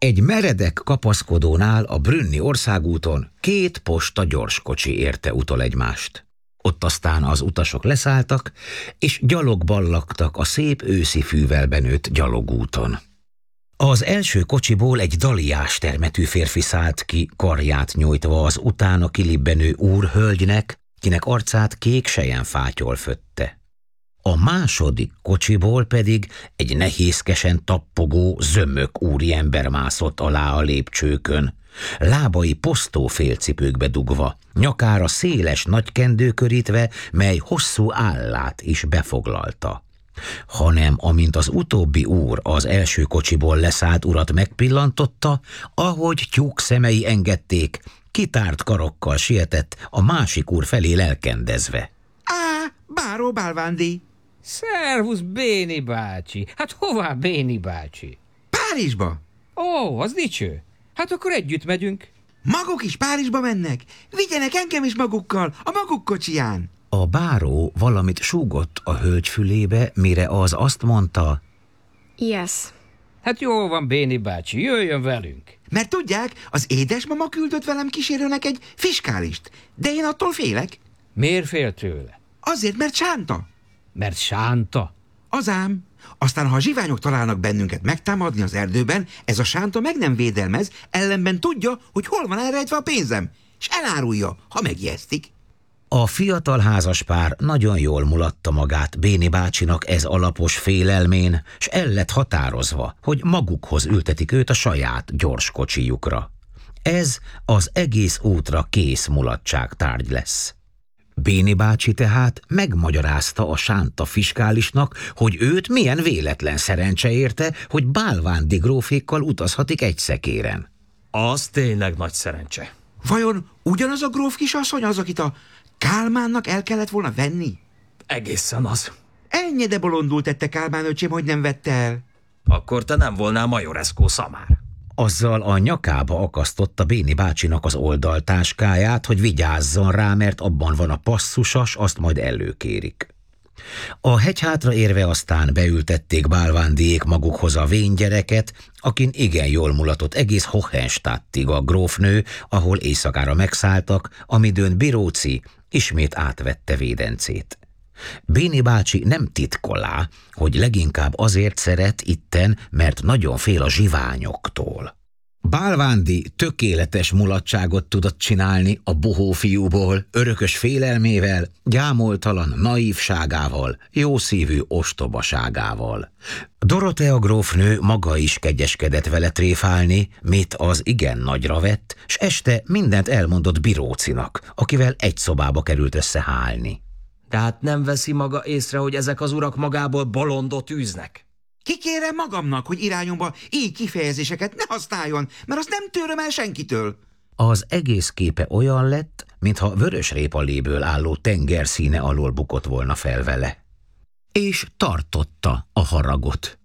Egy meredek kapaszkodónál a Brünni országúton 2 posta gyorskocsi érte utol egymást. Ott aztán az utasok leszálltak, és gyalog ballagtak a szép őszi fűvel benőtt gyalogúton. Az első kocsiból egy daliás termetű férfi szállt ki, karját nyújtva az utána kilibbenő úrhölgynek, kinek arcát kék selyemfátyol fötte. A második kocsiból pedig egy nehézkesen tappogó, zömök úriember mászott alá a lépcsőkön, lábai posztófélcipőkbe dugva, nyakára széles nagykendő körítve, mely hosszú állát is befoglalta. Hanem amint az utóbbi úr az első kocsiból leszállt urat megpillantotta, ahogy tyúk szemei engedték, kitárt karokkal sietett a másik úr felé lelkendezve. Á, báró Bálvándi! Szervusz, Béni bácsi! Hát hová, Béni bácsi? Párizsba! Ó, az dicső! Hát akkor együtt megyünk. Maguk is Párizsba mennek? Vigyenek engem is magukkal, a maguk kocsiján! A báró valamit súgott a hölgy fülébe, mire az azt mondta: Yes. Hát jó van, Béni bácsi, jöjjön velünk. Mert tudják, az édesmama küldött velem kísérőnek egy fiskálist, de én attól félek. Miért fél tőle? Azért, mert sánta. Mert sánta? Azám. Aztán, ha a zsiványok találnak bennünket megtámadni az erdőben, ez a sánta meg nem védelmez, ellenben tudja, hogy hol van elrejtve a pénzem, és elárulja, ha megijesztik. A fiatal házaspár nagyon jól mulatta magát Béni bácsinak ez alapos félelmén, s el lett határozva, hogy magukhoz ültetik őt a saját gyors kocsijukra. Ez az egész útra kész mulatság tárgy lesz. Béni bácsi tehát megmagyarázta a sánta fiskálisnak, hogy őt milyen véletlen szerencse érte, hogy Bálvándi grófékkal utazhatik egy szekéren. Az tényleg nagy szerencse. Vajon ugyanaz a gróf kisasszony az, akit a Kálmánnak el kellett volna venni? Egészen az. Ennyi de bolondul tette Kálmán öcsém, hogy nem vette el. Akkor te nem volnál Majoreszkó szamár. Azzal a nyakába akasztotta Béni bácsinak az oldaltáskáját, hogy vigyázzon rá, mert abban van a passzusas, azt majd előkérik. A hegyhátra érve aztán beültették Bálvándiék magukhoz a véngyereket, akin igen jól mulatott egész Hohenstadtig a grófnő, ahol éjszakára megszálltak, amidőn Biróci ismét átvette védencét. Béni bácsi nem titkolá, hogy leginkább azért szeret itten, mert nagyon fél a zsiványoktól. Bálvándi tökéletes mulatságot tudott csinálni a bohó fiúból, örökös félelmével, gyámoltalan naívságával, jószívű ostobaságával. Dorotea grófnő maga is kegyeskedett vele tréfálni, mit az igen nagyra vett, s este mindent elmondott Birócinak, akivel egy szobába került összehálni. Tehát nem veszi maga észre, hogy ezek az urak magából bolondot űznek? Kikérem magamnak, hogy irányomba így kifejezéseket ne használjon, mert azt nem tőröm el senkitől. Az egész képe olyan lett, mintha vörösrépaléből álló tengerszíne alól bukott volna fel vele. És tartotta a haragot.